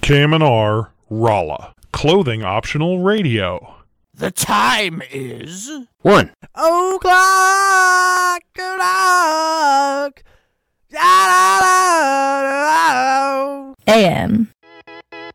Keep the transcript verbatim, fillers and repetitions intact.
K M N R, Rolla. Clothing optional radio. The time is... One. O'clock! O'clock! A M